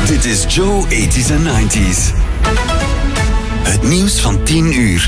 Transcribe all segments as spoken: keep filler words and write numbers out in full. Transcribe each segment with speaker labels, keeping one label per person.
Speaker 1: Dit is Joe eighties en nineties. Het nieuws van tien uur.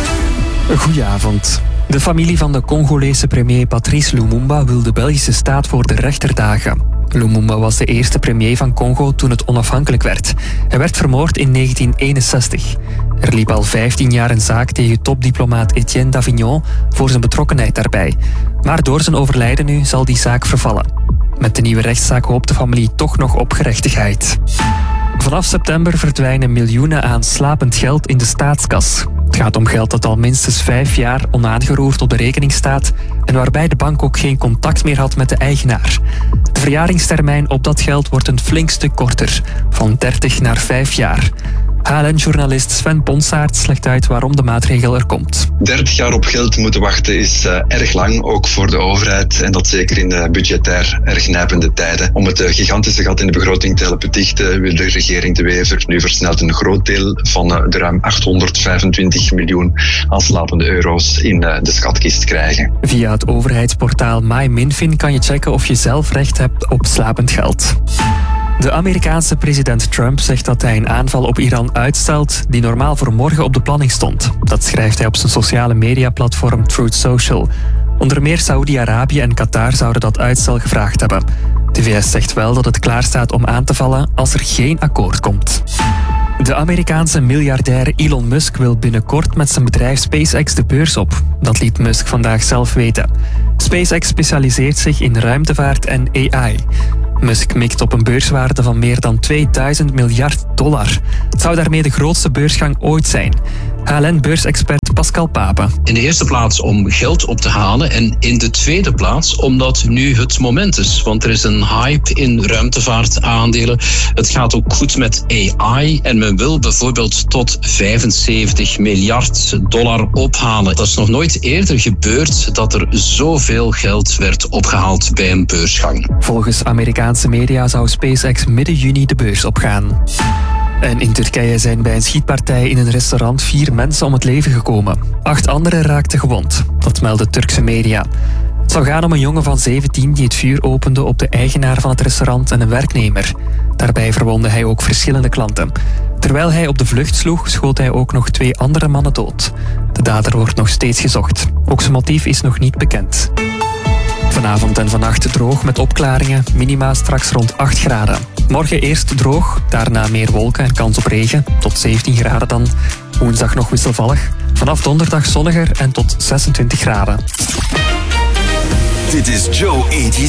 Speaker 2: Goedenavond. De familie van de Congolese premier Patrice Lumumba wil de Belgische staat voor de rechter dagen. Lumumba was de eerste premier van Congo toen het onafhankelijk werd. Hij werd vermoord in negentien eenenzestig. Er liep al vijftien jaar een zaak tegen topdiplomaat Etienne Davignon voor zijn betrokkenheid daarbij. Maar door zijn overlijden nu zal die zaak vervallen. Met de nieuwe rechtszaak hoopt de familie toch nog op gerechtigheid. Vanaf september verdwijnen miljoenen aan slapend geld in de staatskas. Het gaat om geld dat al minstens vijf jaar onaangeroerd op de rekening staat en waarbij de bank ook geen contact meer had met de eigenaar. De verjaringstermijn op dat geld wordt een flink stuk korter, van dertig naar vijf jaar. H L N-journalist Sven Ponsaert legt uit waarom de maatregel er komt.
Speaker 3: dertig jaar op geld moeten wachten is uh, erg lang, ook voor de overheid. En dat zeker in uh, budgetair erg nijpende tijden. Om het uh, gigantische gat in de begroting te helpen dichten, wil de regering De Wever nu versneld een groot deel van uh, de ruim achthonderdvijfentwintig miljoen aan slapende euro's in uh, de schatkist krijgen.
Speaker 2: Via het overheidsportaal MyMinfin kan je checken of je zelf recht hebt op slapend geld. De Amerikaanse president Trump zegt dat hij een aanval op Iran uitstelt die normaal voor morgen op de planning stond. Dat schrijft hij op zijn sociale mediaplatform Truth Social. Onder meer Saoedi-Arabië en Qatar zouden dat uitstel gevraagd hebben. De V S zegt wel dat het klaarstaat om aan te vallen als er geen akkoord komt. De Amerikaanse miljardair Elon Musk wil binnenkort met zijn bedrijf SpaceX de beurs op. Dat liet Musk vandaag zelf weten. SpaceX specialiseert zich in ruimtevaart en A I. Musk mikt op een beurswaarde van meer dan tweeduizend miljard dollar. Het zou daarmee de grootste beursgang ooit zijn. H L N-beursexpert Pascal Pape.
Speaker 4: In de eerste plaats om geld op te halen en in de tweede plaats omdat nu het moment is. Want er is een hype in ruimtevaartaandelen. Het gaat ook goed met A I en men wil bijvoorbeeld tot vijfenzeventig miljard dollar ophalen. Dat is nog nooit eerder gebeurd dat er zoveel geld werd opgehaald bij een beursgang.
Speaker 2: Volgens Amerikaanse media zou SpaceX midden juni de beurs opgaan. En in Turkije zijn bij een schietpartij in een restaurant vier mensen om het leven gekomen. Acht anderen raakten gewond. Dat melden Turkse media. Het zou gaan om een jongen van zeventien die het vuur opende op de eigenaar van het restaurant en een werknemer. Daarbij verwondde hij ook verschillende klanten. Terwijl hij op de vlucht sloeg, schoot hij ook nog twee andere mannen dood. De dader wordt nog steeds gezocht. Ook zijn motief is nog niet bekend. Vanavond en vannacht droog met opklaringen, minima straks rond acht graden. Morgen eerst droog, daarna meer wolken en kans op regen, tot zeventien graden dan. Woensdag nog wisselvallig, vanaf donderdag zonniger en tot zesentwintig graden.
Speaker 1: Dit is Joe eighties.